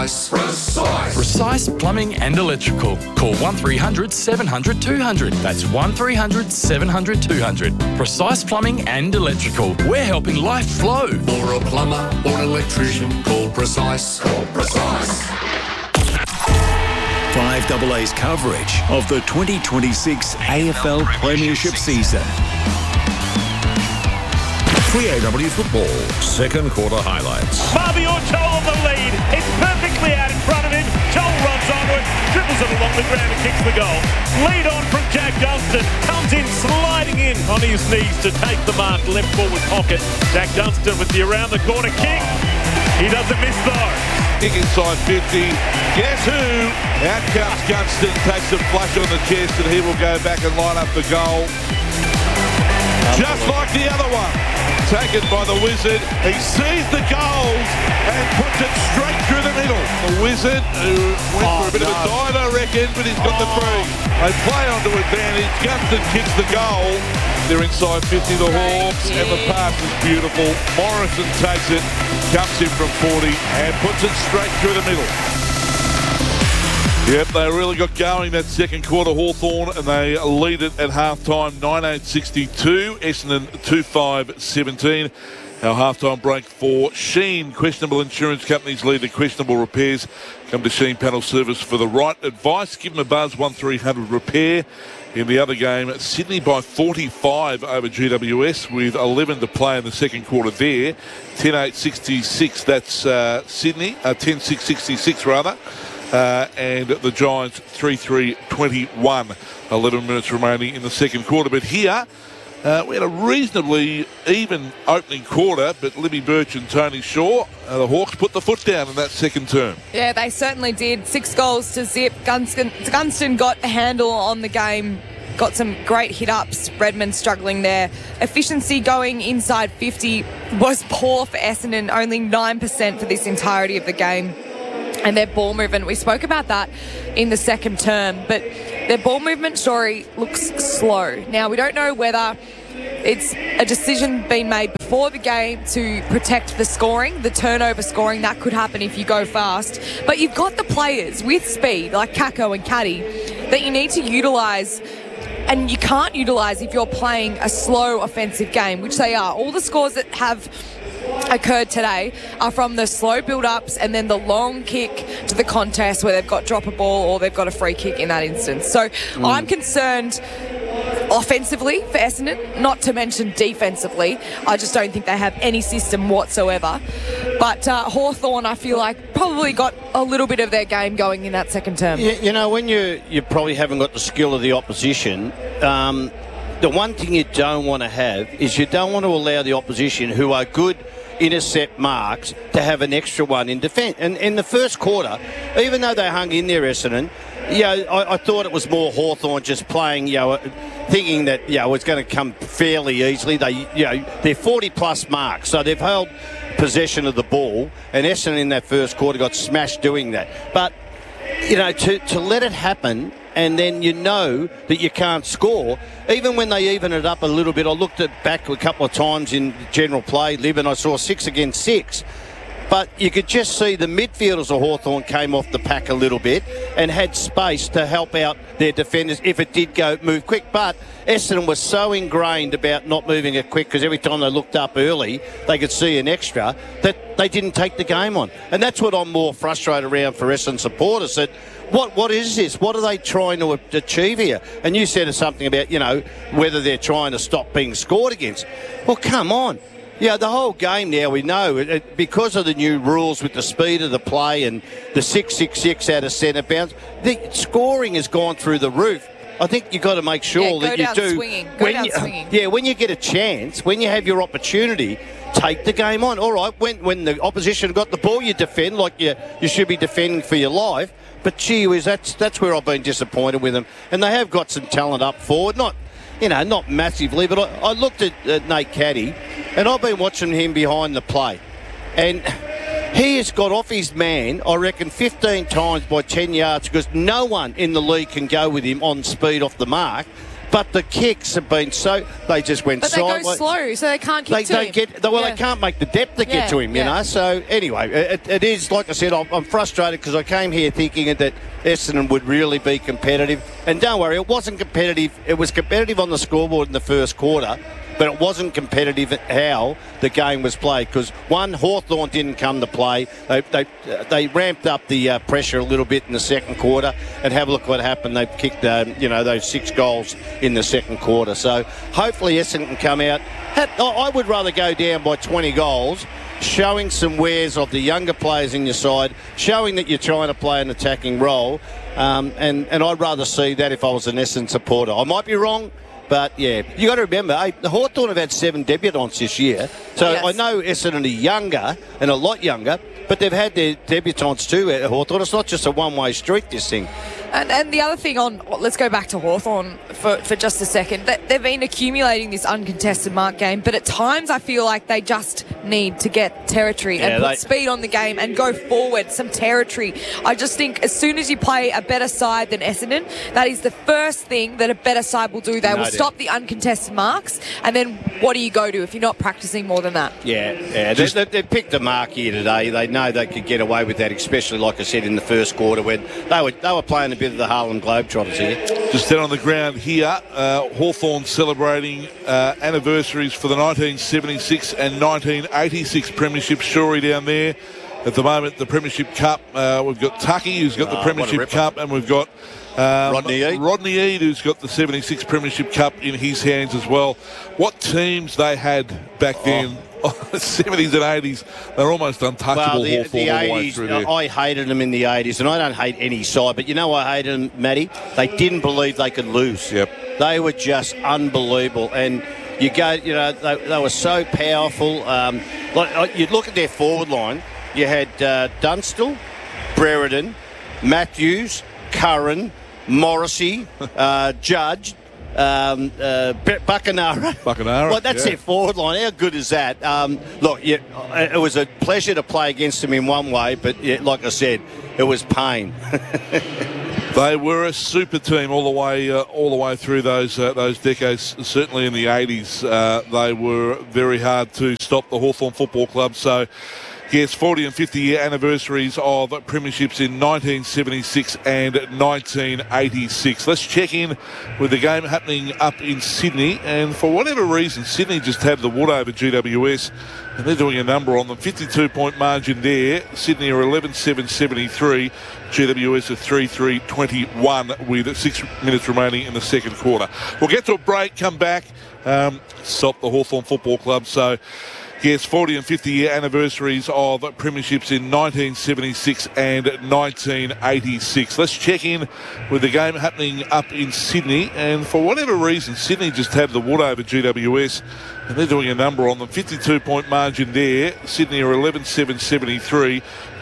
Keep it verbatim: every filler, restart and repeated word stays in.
Precise. Precise Plumbing and Electrical. Call one three hundred seven hundred two hundred. That's one three hundred seven hundred two hundred. Precise Plumbing and Electrical. We're helping life flow. For a plumber or an electrician, call Precise. Call Precise. five A A's coverage of the twenty twenty-six A F L Premiership season. three A W Football, second quarter highlights. Fabio Joel on the lead. It's perfectly out in front of him. Joel runs onward, dribbles it along the ground and kicks the goal. Lead on from Jack Dunstan. Comes in, sliding in on his knees to take the mark. Left forward pocket. Jack Dunstan with the around the corner kick. He doesn't miss though. Kick inside fifty. Guess who? Out comes Gunston, takes a flush on the chest, and he will go back and line up the goal. Just like the other one. Taken by the Wizard. He sees the goals and puts it straight through the middle. The Wizard, who went oh, for a bit no. of a dive, I reckon, but he's got oh. the free. They play onto advantage. Gunston kicks the goal. They're inside fifty, the Hawks, and the pass is beautiful. Morrison takes it, comes in from forty, and puts it straight through the middle. Yep, they really got going that second quarter, Hawthorn, and they lead it at half-time, nineteen sixty-two, Essendon two five seventeen. Our half-time break for Sheen. Questionable insurance companies lead to questionable repairs. Come to Sheen Panel Service for the right advice. Give them a buzz, one three hundred repair. In the other game, Sydney by forty-five over G W S with eleven to play in the second quarter there. ten eight sixty-six, that's uh, Sydney, uh, ten six sixty-six rather. Uh, and the Giants three three twenty-one. eleven minutes remaining in the second quarter. But here, uh, we had a reasonably even opening quarter, but Libby Birch and Tony Shaw, uh, the Hawks, put the foot down in that second term. Yeah, they certainly did. Six goals to zip. Gunston, Gunston got a handle on the game. Got some great hit-ups. Redmond struggling there. Efficiency going inside fifty was poor for Essendon, only nine percent for this entirety of the game. And their ball movement, we spoke about that in the second term, but their ball movement story looks slow. Now, we don't know whether it's a decision being made before the game to protect the scoring, the turnover scoring. That could happen if you go fast. But you've got the players with speed, like Kako and Caddy, that you need to utilise, and you can't utilise if you're playing a slow offensive game, which they are. All the scores that have occurred today are from the slow build-ups and then the long kick to the contest where they've got drop a ball or they've got a free kick in that instance. So mm. I'm concerned offensively for Essendon, not to mention defensively. I just don't think they have any system whatsoever. But uh, Hawthorn, I feel like, probably got a little bit of their game going in that second term. You, you know, when you you probably haven't got the skill of the opposition, um, the one thing you don't want to have is you don't want to allow the opposition, who are good intercept marks, to have an extra one in defence. And in the first quarter, even though they hung in there, Essendon, you know, I, I thought it was more Hawthorn just playing, you know, thinking that, you know, it's going to come fairly easily. They, you know, they're forty plus marks, so they've held possession of the ball, and Essendon in that first quarter got smashed doing that. But, you know, to, to let it happen, and then you know that you can't score. Even when they even it up a little bit, I looked at back a couple of times in general play, Liv, and I saw six against six. But you could just see the midfielders of Hawthorn came off the pack a little bit and had space to help out their defenders if it did go move quick. But Essendon was so ingrained about not moving it quick, because every time they looked up early, they could see an extra, that they didn't take the game on. And that's what I'm more frustrated around for Essendon supporters, that What what is this? What are they trying to achieve here? And you said something about, you know, whether they're trying to stop being scored against. Well, come on. Yeah, the whole game now, we know, it, it, because of the new rules with the speed of the play and the six six six out of centre bounce, the scoring has gone through the roof. I think you've got to make sure yeah, that you do. Swinging. Go when down you, swinging. Yeah, when you get a chance, when you have your opportunity, take the game on. All right, when when the opposition got the ball, you defend like you you should be defending for your life. But gee whiz, that's that's where I've been disappointed with them. And they have got some talent up forward, not you know not massively, but I, I looked at uh, Nate Caddy, and I've been watching him behind the play, and he has got off his man, I reckon, fifteen times by ten yards, because no one in the league can go with him on speed off the mark. But the kicks have been so... They just went But they go sideways. slow, so they can't kick They to don't him. get... Well, Yeah. they can't make the depth to Yeah, get to him, you yeah. know. So, anyway, it, it is, like I said, I'm, I'm frustrated because I came here thinking that Essendon would really be competitive. And don't worry, it wasn't competitive. It was competitive on the scoreboard in the first quarter, but it wasn't competitive at how the game was played because, one, Hawthorn didn't come to play. They they, they ramped up the uh, pressure a little bit in the second quarter, and have a look what happened. They kicked, um, you know, those six goals in the second quarter. So hopefully Essendon can come out. Have, I would rather go down by twenty goals, showing some wares of the younger players in your side, showing that you're trying to play an attacking role, um, and, and I'd rather see that if I was an Essendon supporter. I might be wrong, but yeah, you got to remember, hey, the Hawthorn have had seven debutants this year, so Yes. I know Essendon are younger and a lot younger, but they've had their debutants too at Hawthorn. It's not just a one-way street, this thing. And, and the other thing on, well, let's go back to Hawthorn for, for just a second. That they've been accumulating this uncontested mark game, but at times I feel like they just need to get territory Yeah, and put they- speed on the game and go forward, some territory. I just think as soon as you play a better side than Essendon, that is the first thing that a better side will do. They No will doubt. stop the uncontested marks, and then what do you go to if you're not practicing more than that? Yeah, yeah. They, they, they picked a mark here today. They know they could get away with that, especially like I said in the first quarter when they were they were playing a bit of the Harlem Globetrotters here. Just down on the ground here, uh, Hawthorn celebrating uh, anniversaries for the nineteen seventy-six and nineteen eighty-six Premiership. Shorey down there. At the moment, the Premiership Cup, uh, we've got Tucky, who's got Oh, the what a Premiership ripper. Cup, and we've got um, Rodney Eade. Rodney Eade, who's got the seventy-six Premiership Cup in his hands as well. What teams they had back then, seventies and eighties, they're almost untouchable. Well, the, Hawthorn the all the way eighties, through there. I hated them in the eighties, and I don't hate any side, but you know I hated them, Matty? They didn't believe they could lose. Yep. They were just unbelievable, and you go, you know, they, they were so powerful. Um, like, like you'd look at their forward line, you had uh, Dunstall, Brereton, Matthews, Curran, Morrissey, uh, Judge, um, uh, B- Buckenara. Buckenara, Well, that's yeah. their forward line. How good is that? Um, look, yeah, it was a pleasure to play against them in one way, but yeah, like I said, it was pain. They were a super team all the way, uh, all the way through those uh, those decades. Certainly in the eighties, uh, they were very hard to stop the Hawthorn Football Club. So, yes, forty and fifty year anniversaries of premierships in nineteen seventy-six and nineteen eighty-six. Let's check in with the game happening up in Sydney, and for whatever reason, Sydney just had the wood over G W S. And they're doing a number on them. fifty-two point margin there. Sydney are eleven seven seventy-three. G W S are three three twenty-one with six minutes remaining in the second quarter. We'll get to a break, come back, um, stop the Hawthorn Football Club. So, yes, forty and fifty year anniversaries of premierships in nineteen seventy-six and nineteen eighty-six. Let's check in with the game happening up in Sydney, and for whatever reason, Sydney just had the wood over G W S, and they're doing a number on them. fifty-two point margin there. Sydney are eleven seven seventy-three.